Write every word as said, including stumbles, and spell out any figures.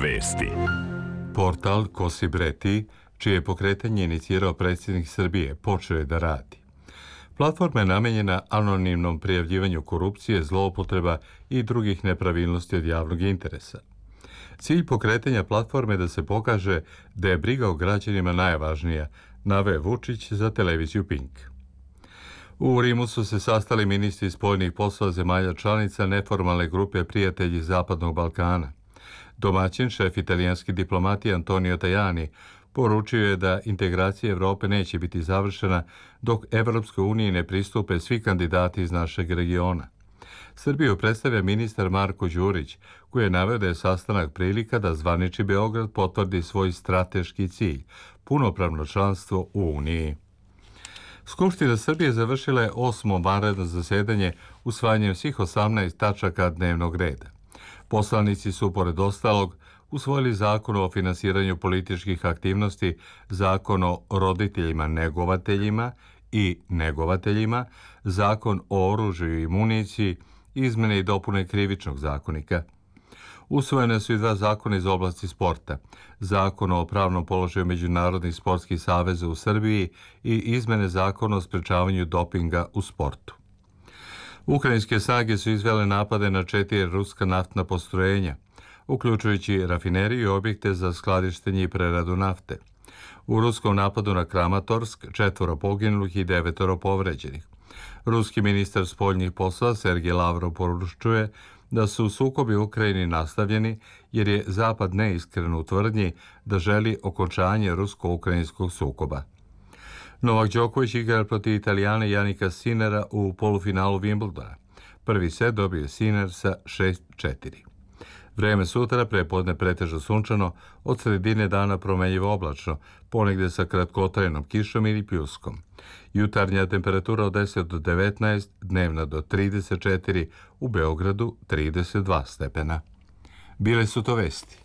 Vesti. Portal Kosibreti, čije je pokretanje inicirao predsjednik Srbije, počeo je da radi. Platforma je namenjena anonimnom prijavljivanju korupcije, zloupotreba i drugih nepravilnosti od javnog interesa. Cilj pokretanja platforme je da se pokaže da je briga o građanima najvažnija, naveo je Vučić za televiziju Pink. U Rimu su se sastali ministri spoljnih poslova zemalja članica neformalne grupe Prijatelji Zapadnog Balkana. Domaćin, šef italijanske diplomatije Antonio Tajani, poručio je da integracija Evrope neće biti završena dok Evropskoj uniji ne pristupe svi kandidati iz našeg regiona. Srbiju predstavlja ministar Marko Đurić, koji je naveo da je sastanak prilika da zvanični Beograd potvrdi svoj strateški cilj, punopravno članstvo u Uniji. Skupština Srbije završila je osmo vanredno zasedanje usvajanjem svih osamnaest tačaka dnevnog reda. Poslanici su, pored ostalog, usvojili zakon o finansiranju političkih aktivnosti, zakon o roditeljima negovateljima i negovateljima, zakon o oružju i municiji, izmene i dopune krivičnog zakonika. Usvojene su i dva zakona iz oblasti sporta, zakon o pravnom položaju međunarodnih sportskih saveza u Srbiji i izmene zakona o sprečavanju dopinga u sportu. Ukrajinske snage su izvele napade na četiri ruska naftna postrojenja, uključujući rafineriju i objekte za skladištenje i preradu nafte. U ruskom napadu na Kramatorsk četvoro poginulih i devetoro povređenih. Ruski ministar spoljnih poslova Sergej Lavrov poručuje da su sukobi u Ukrajini nastavljeni jer je Zapad neiskren u tvrdnji da želi okončanje rusko-ukrajinskog sukoba. Novak Đoković igra protiv Italijana Janika Sinera u polufinalu Wimbledona. Prvi set dobio je Siner sa šest četiri. Vreme sutra prepodne pretežno sunčano, od sredine dana promenljivo oblačno, ponegde sa kratkotrajnom kišom ili pljuskom. Jutarnja temperatura od deset do devetnaest, dnevna do trideset četiri, u Beogradu trideset dva stepena. Bile su to vesti.